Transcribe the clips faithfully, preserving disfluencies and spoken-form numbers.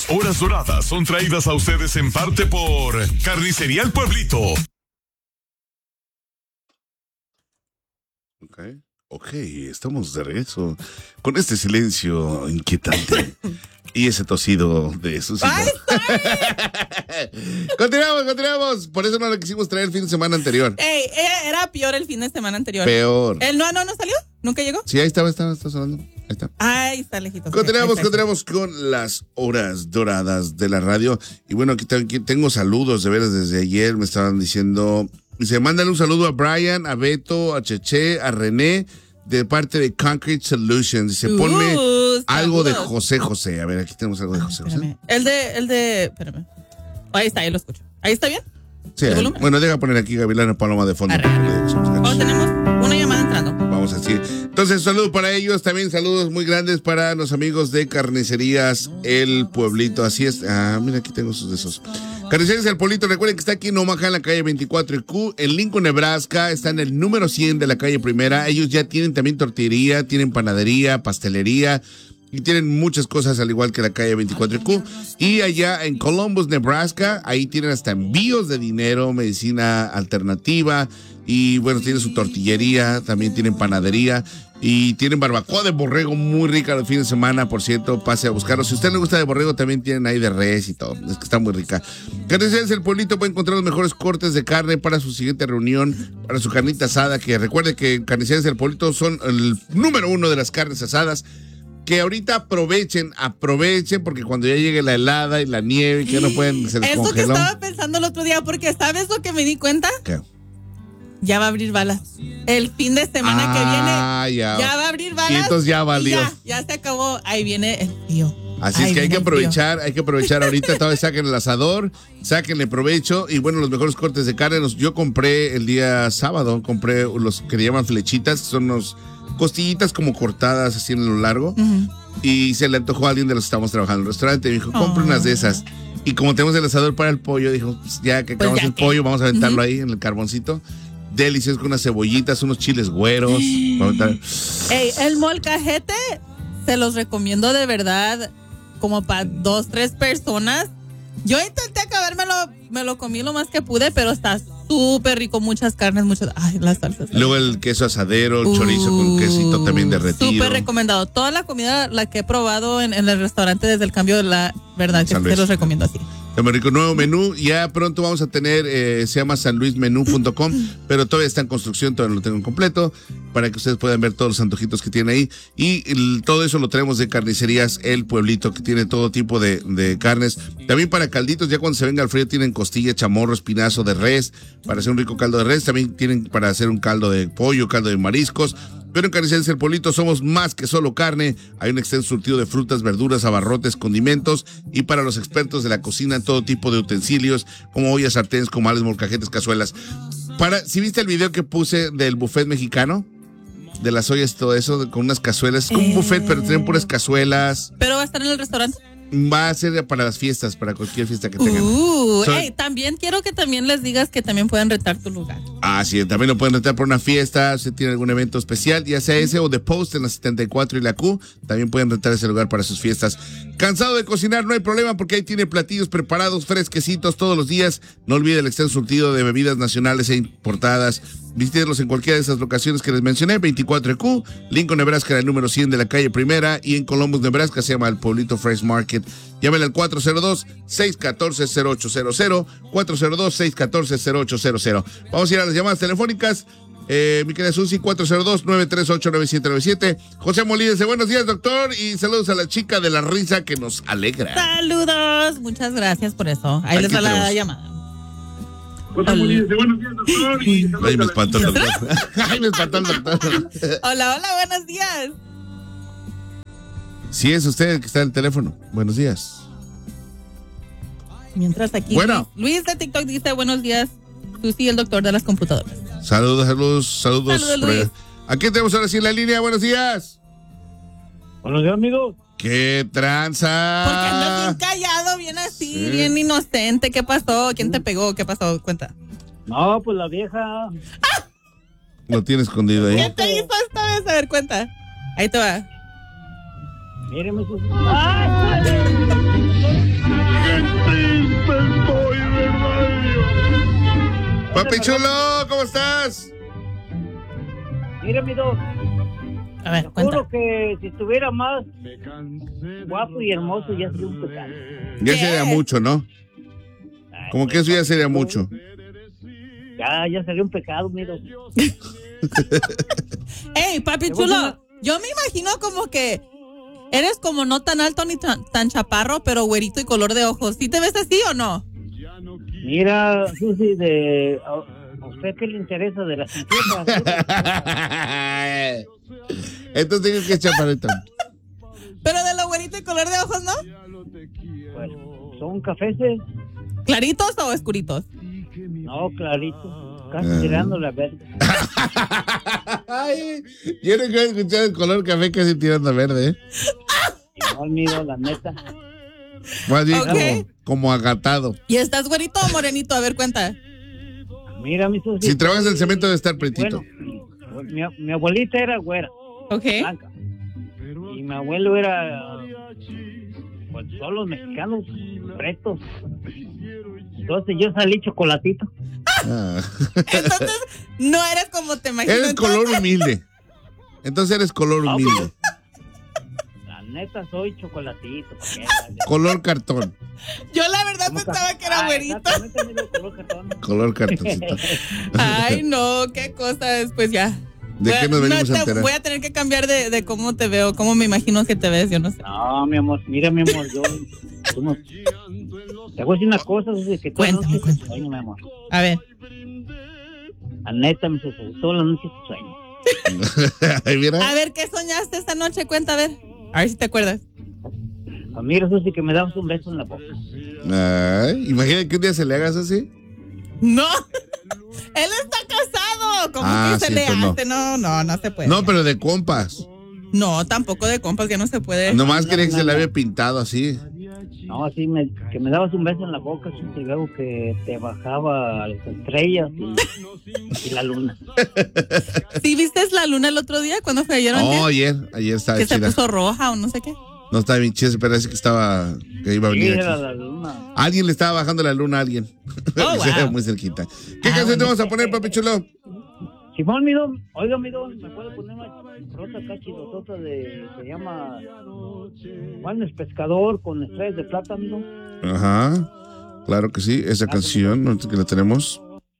Las horas doradas son traídas a ustedes en parte por Carnicería El Pueblito. Ok, ok, estamos de regreso con este silencio inquietante y ese tosido de Susi. ¡Ay, Continuamos, continuamos. Por eso no lo quisimos traer el fin de semana anterior. Ey, era peor el fin de semana anterior. Peor. ¿El no, no, no salió? ¿Nunca llegó? Sí, ahí estaba, estaba, estaba sonando. Ahí está. Ahí está lejito. Continuamos, continuamos con las horas doradas de la radio. Y bueno, aquí, aquí tengo saludos de veras desde ayer. Me estaban diciendo, dice, mándale un saludo a Brian, a Beto, a Cheche, a René, de parte de Concrete Solutions. Dice, uh, ponme saludos. Algo de José José. A ver, aquí tenemos algo de José José. Espérame. El de, el de, espérame. Ahí está, ahí lo escucho. ¿Ahí está bien? Sí, ahí, bueno, deja poner aquí Gavilana Paloma de fondo. Oh, tenemos una llamada entrando. Vamos a decir. Entonces, saludos para ellos. También saludos muy grandes para los amigos de Carnicerías El Pueblito. Así es. Ah, mira, aquí tengo sus de esos. Carnicerías El Pueblito. Recuerden que está aquí en Omaha, en la calle veinticuatro y Q. En Lincoln, Nebraska. Está en el número cien de la calle Primera. Ellos ya tienen también tortillería, tienen panadería, pastelería. Y tienen muchas cosas al igual que la calle veinticuatro y Q. Y allá en Columbus, Nebraska, ahí tienen hasta envíos de dinero, medicina alternativa. Y bueno, tienen su tortillería, también tienen panadería. Y tienen barbacoa de borrego muy rica los fines de semana, por cierto, pase a buscarlo. Si a usted le gusta de borrego, también tienen ahí de res y todo. Es que está muy rica. Carnicerías El Pueblito puede encontrar los mejores cortes de carne para su siguiente reunión, para su carnita asada. Que recuerde que Carnicerías El Pueblito son el número uno de las carnes asadas. Que ahorita aprovechen, aprovechen, porque cuando ya llegue la helada y la nieve, que no pueden, se les Eso congeló. que estaba pensando el otro día, porque ¿sabes lo que me di cuenta? ¿Qué? Ya va a abrir balas. El fin de semana ah, que viene, ya. ya va a abrir balas. Y entonces ya valió. Ya, ya se acabó. Ahí viene el frío. Así Ahí es que hay que aprovechar, frío. hay que aprovechar ahorita, todavía saquen el asador, sáquenle provecho y bueno, los mejores cortes de carne. Los, yo compré el día sábado, compré los que le llaman flechitas, que son unos costillitas como cortadas así en lo largo. Uh-huh. Y se le antojó a alguien de los que estamos trabajando en el restaurante. Me dijo, compre oh. unas de esas. Y como tenemos el asador para el pollo, dijo, pues ya que acabamos pues ya el que. pollo, vamos a aventarlo uh-huh. ahí en el carboncito. Delicioso con unas cebollitas, unos chiles güeros. Ey, el molcajete se los recomiendo de verdad, como para dos, tres personas. Yo intenté acabármelo, me lo comí lo más que pude, pero está súper rico, muchas carnes, muchas, ay, las salsas. Luego el queso asadero, el uh, chorizo con quesito también derretido. Súper recomendado. Toda la comida, la que he probado en, en el restaurante desde el cambio de la verdad, que se los recomiendo así. Muy rico, nuevo menú, ya pronto vamos a tener, eh, se llama san luis menú punto com, pero todavía está en construcción, todavía no lo tengo en completo, para que ustedes puedan ver todos los antojitos que tiene ahí, y el, todo eso lo traemos de Carnicerías El Pueblito, que tiene todo tipo de, de carnes, también para calditos, ya cuando se venga el frío tienen costilla, chamorro, espinazo de res, para hacer un rico caldo de res, también tienen para hacer un caldo de pollo, caldo de mariscos. Pero en Carnicerías El Pueblito somos más que solo carne. Hay un extenso surtido de frutas, verduras, abarrotes, condimentos y para los expertos de la cocina todo tipo de utensilios como ollas, sartenes, comales, molcajetes, cazuelas. Para, ¿sí viste el video que puse del buffet mexicano? De las ollas y todo eso, con unas cazuelas. Es como eh... un buffet, pero tienen puras cazuelas. ¿Pero va a estar en el restaurante? Va a ser para las fiestas, para cualquier fiesta que tengan. Uh, so, hey, también quiero que también les digas que también pueden rentar tu lugar. Ah, sí, también lo pueden rentar por una fiesta, si tiene algún evento especial, ya sea ese o The Post en la setenta y cuatro y la Q, también pueden rentar ese lugar para sus fiestas. ¿Cansado de cocinar? No hay problema porque ahí tiene platillos preparados, fresquecitos todos los días. No olvide el extenso surtido de bebidas nacionales e importadas. Visítenlos en cualquiera de esas locaciones que les mencioné, veinticuatro Q, Lincoln, Nebraska, el número cien de la calle Primera, y en Columbus, Nebraska, se llama el Pueblito Fresh Market. Llámenle al cuatro cero dos, seis uno cuatro, cero ocho cero cero, cuatro cero dos, seis uno cuatro, cero ocho cero cero. Vamos a ir a las llamadas telefónicas. Eh, mi querida Susi, cuatro cero dos, nueve tres ocho, nueve siete nueve siete. José Molina dice, buenos días, doctor, y saludos a la chica de la risa que nos alegra. Saludos, muchas gracias por eso. Ahí Aquí les va la tenemos. llamada. José Molina dice, buenos días, doctor. Y Ay, me espantó el doctor. Ay, me espantó el doctor. Hola, hola, buenos días. Sí, es usted el que está en el teléfono. Buenos días. Mientras aquí, bueno. Luis, Luis de TikTok dice, buenos días, Susi, el doctor de las computadoras. Saludos, saludos, saludos. Saludos, Luis. Aquí tenemos ahora sí en la línea, buenos días. Buenos días, amigos. ¡Qué tranza! Porque andas bien callado, bien así, sí. bien inocente. ¿Qué pasó? ¿Quién te pegó? ¿Qué pasó? Cuenta. No, pues la vieja. ¡Ah! Lo tiene escondido ahí. ¿Qué te hizo esta vez? A ver, cuenta. Ahí te va. Míreme sus... ¡Ay! Papi chulo, ¿cómo estás? Mira, mi dos. A ver, Juro cuenta. que si estuviera más guapo y hermoso ya sería un pecado. Ya ¿Qué? sería mucho, ¿no? Ay, Como que eso ya sería mucho. Ya, ya sería un pecado, mira. Ey, papi Te voy a chulo, yo me imagino como que eres como no tan alto ni tan, tan chaparro, pero güerito y color de ojos. ¿Sí te ves así o no? Mira, Susi, de, a, a usted qué le interesa de las cinturas. Entonces digo que es chaparrito. Pero de lo güerito y color de ojos, ¿no? Pues, son cafeses, ¿Claritos o oscuritos? no, clarito, casi Ah. tirándole a verde. Ay, yo no quiero escuchar el color café casi tirando a verde, ¿eh? No, miro, la neta. Más bien Ok. como, como agatado. ¿Y estás güerito o morenito? A ver, cuenta. Mira, mi Susi. Si trabajas el cemento debe estar pretito. Bueno, mi, mi abuelita era güera, Ok. blanca. Y mi abuelo era, pues, son los mexicanos pretos. Entonces yo salí chocolatito. Ah. Entonces, no eres como te imaginas. Eres color humilde. Entonces eres color humilde. La neta soy chocolatito. ¿pa' qué? Color cartón. Yo la verdad ¿Cómo pensaba ca- que era Ah, güerito. exactamente, mira, color cartón. Color cartoncito. Ay, no, qué cosa después ya. ¿De Voy a- qué nos venimos no, a te- enterar? Voy a tener que cambiar de, de cómo te veo, cómo me imagino que te ves, yo no sé. No, mi amor, mira, mi amor, yo. tú no- te voy a decir una cosa, Susi, que todas las Cuéntame, noches te sueño, mi amor. A ver. La neta, mi Susi, todas las noches te sueño. Ay, mira. A ver, ¿qué soñaste esta noche? Cuenta, a ver. A ver si te acuerdas. Pues mira, Susi, que me dabas un beso en la boca. Ay, imagina que un día se le hagas así. No. Él está casado. ¿Cómo Ah, que se sí, le entonces no. hace? No, no, no se puede. No, pero de compas. No, tampoco de compas, que no se puede. Nomás no, quería que no, se le no. había pintado así. No, así me, que me dabas un beso en la boca, Susi, y luego que te bajaba las estrellas y, y la luna. ¿Sí viste la luna el otro día cuando fue ayer o Oh, antier? ayer, ayer estaba Que se chida. puso roja o no sé qué. No estaba bien chida, parece que estaba, que iba a Sí, venir era aquí. la luna. Alguien le estaba bajando la luna a alguien. Oh, Sí, wow. muy cerquita. ¿Qué Ah, canción te bueno. vamos a poner, papi chulo? Simón, mi don, oiga, mi don, ¿me puede poner una rota cachidosota de, se llama Juan es Pescador con estrellas de plata, mi don? Ajá. Claro que sí, esa canción, nosotros que la tenemos.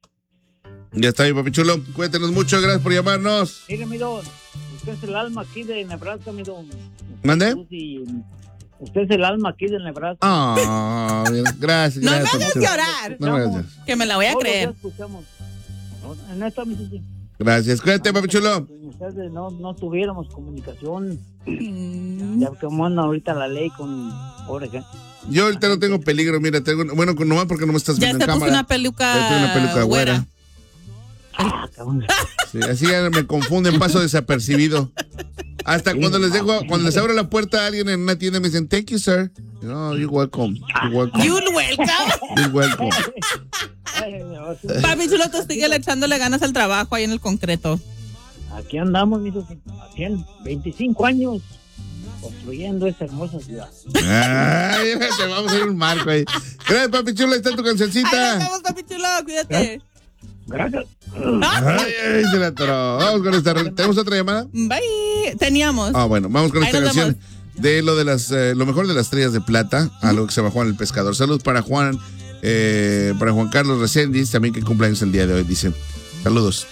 Ya está, mi papi chulo. Cuéntenos mucho, gracias por llamarnos. Mire, mi don, usted es el alma aquí de Nebraska, mi don. ¿Mande? Susi, usted es el alma aquí de Nebraska. Ah, bien, gracias, No me gracias. hagas papi chulo. llorar. No me hagas llorar. Que me la voy a Todos los creer. días escuchamos. No, en esta, mi Susi. Gracias, cuídate, papi chulo. Sin ustedes no, no tuviéramos comunicación. Mm. Ya como anda ahorita la ley con pobre gente. Yo ahorita no tengo peligro, mira, tengo, bueno, nomás porque no me estás Ya viendo se en puso cámara. una peluca. Ya tengo una peluca güera. Ah, cabrón. Sí, así ya me confunden, paso desapercibido. Hasta cuando les dejo, cuando les abro la puerta a alguien en una tienda me dicen, thank you, sir. No, you're welcome. You're welcome. You welcome. You're welcome. Ay, no, sí. Papi chulo, tú sigue echándole ganas al trabajo ahí en el concreto. Aquí andamos, mi Susi, haciendo veinticinco años construyendo esta hermosa ciudad. Ay, te vamos a hacer un marco ahí. Gracias, papi chulo, ahí está tu Ahí nos cancioncita. vemos, papi chulo, cuídate. Gracias. Ay, ay, se la atoró. Vamos con esta. ¿Tenemos otra llamada? Bye. Teníamos. Ah, bueno, vamos con Ahí esta nos canción de lo de las, eh, lo mejor de las estrellas de plata, a lo que se llama Juan el Pescador. Salud para Juan, eh, para Juan Carlos Reséndiz, también que cumple años el día de hoy, dice. Saludos.